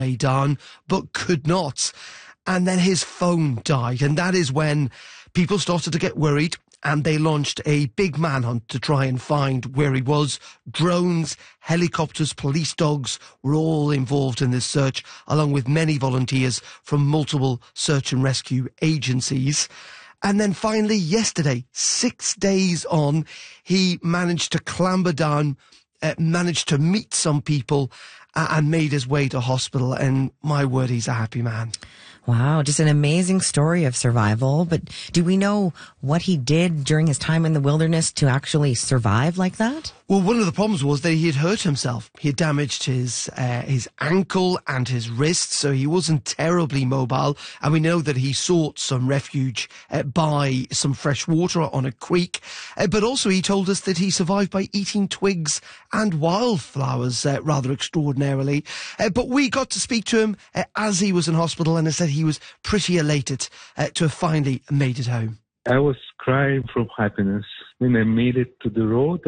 down, but could not. And then his phone died. And that is when people started to get worried, and they launched a big manhunt to try and find where he was. Drones, helicopters, police dogs were all involved in this search, along with many volunteers from multiple search and rescue agencies. And then finally, yesterday, 6 days on, he managed to clamber down, managed to meet some people, and made his way to hospital. And my word, he's a happy man. Wow, just an amazing story of survival. But do we know what he did during his time in the wilderness to actually survive like that? Well, one of the problems was that he had hurt himself. He had damaged his ankle and his wrist, so he wasn't terribly mobile. And we know that he sought some refuge by some fresh water on a creek. But also he told us that he survived by eating twigs and wildflowers rather extraordinarily. But we got to speak to him as he was in hospital, and he said he was pretty elated to have finally made it home. I was crying from happiness. When I made it to the road,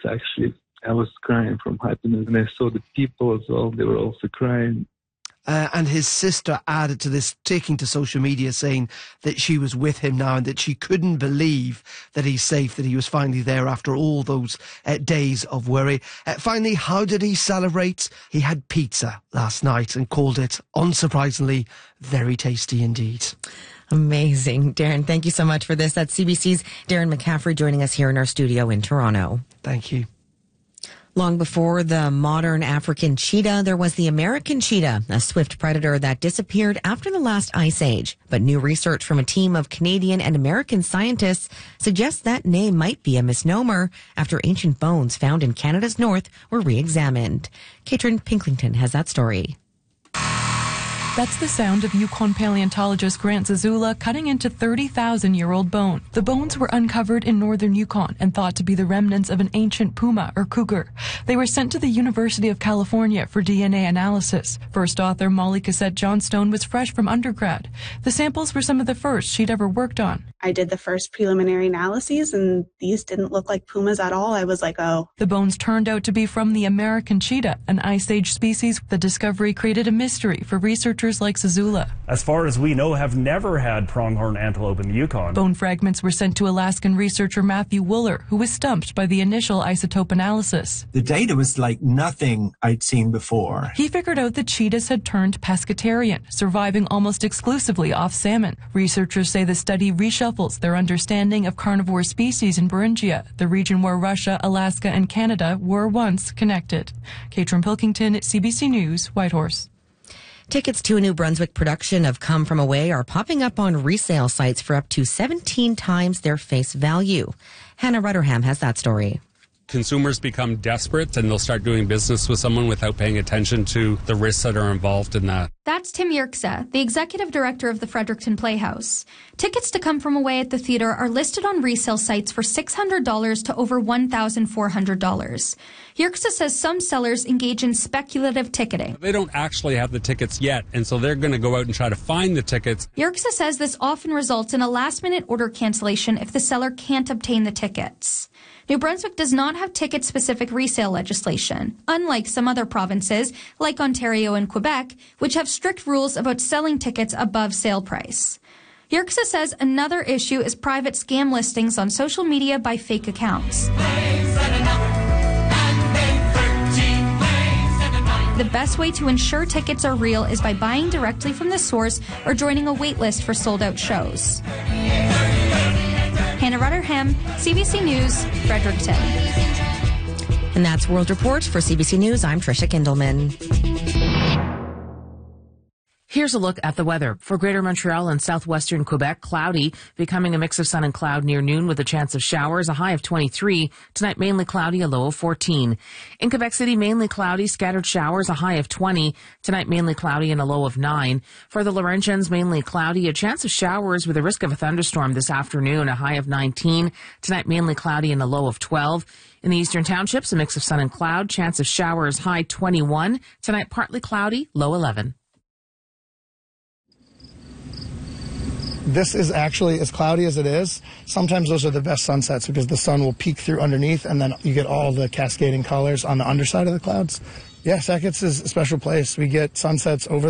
I was crying from happiness. And I saw the people as well, they were also crying. And his sister added to this, taking to social media, saying that she was with him now and that she couldn't believe that he's safe, that he was finally there after all those days of worry. Finally, how did he celebrate? He had pizza last night and called it, unsurprisingly, very tasty indeed. Amazing. Darren, thank you so much for this. That's CBC's Darren McCaffrey joining us here in our studio in Toronto. Thank you. Long before the modern African cheetah, there was the American cheetah, a swift predator that disappeared after the last ice age. But new research from a team of Canadian and American scientists suggests that name might be a misnomer after ancient bones found in Canada's north were re-examined. Katrin Pinklington has that story. That's the sound of Yukon paleontologist Grant Zazula cutting into 30,000-year-old bone. The bones were uncovered in northern Yukon and thought to be the remnants of an ancient puma or cougar. They were sent to the University of California for DNA analysis. First author Molly Cassette Johnstone was fresh from undergrad. The samples were some of the first she'd ever worked on. I did the first preliminary analyses, and these didn't look like pumas at all. I was like, oh. The bones turned out to be from the American cheetah, an Ice Age species. The discovery created a mystery for researchers like Zazula. As far as we know, have never had pronghorn antelope in the Yukon. Bone fragments were sent to Alaskan researcher Matthew Wooler, who was stumped by the initial isotope analysis. The data was like nothing I'd seen before. He figured out that cheetahs had turned pescatarian, surviving almost exclusively off salmon. Researchers say the study reshuffles their understanding of carnivore species in Beringia, the region where Russia, Alaska, and Canada were once connected. Katrin Pilkington, CBC News, Whitehorse. Tickets to a New Brunswick production of Come From Away are popping up on resale sites for up to 17 times their face value. Hannah Rutterham has that story. Consumers become desperate and they'll start doing business with someone without paying attention to the risks that are involved in that. That's Tim Yerxa, the executive director of the Fredericton Playhouse. Tickets to Come From Away at the theater are listed on resale sites for $600 to over $1,400. Yerxa says some sellers engage in speculative ticketing. They don't actually have the tickets yet, and so they're going to go out and try to find the tickets. Yerxa says this often results in a last-minute order cancellation if the seller can't obtain the tickets. New Brunswick does not have ticket-specific resale legislation, unlike some other provinces, like Ontario and Quebec, which have strict rules about selling tickets above sale price. Yerxa says another issue is private scam listings on social media by fake accounts. The best way to ensure tickets are real is by buying directly from the source or joining a waitlist for sold-out shows. Hannah Rutterham, CBC News, Fredericton. And that's World Report. For CBC News, I'm Tricia Kindelman. Here's a look at the weather. For Greater Montreal and southwestern Quebec, cloudy, becoming a mix of sun and cloud near noon with a chance of showers, a high of 23. Tonight, mainly cloudy, a low of 14. In Quebec City, mainly cloudy, scattered showers, a high of 20. Tonight, mainly cloudy and a low of 9. For the Laurentians, mainly cloudy, a chance of showers with a risk of a thunderstorm this afternoon, a high of 19. Tonight, mainly cloudy and a low of 12. In the eastern townships, a mix of sun and cloud, chance of showers, high 21. Tonight, partly cloudy, low 11. This is actually as cloudy as it is. Sometimes those are the best sunsets because the sun will peek through underneath and then you get all the cascading colors on the underside of the clouds. Yeah, Sackett's is a special place. We get sunsets over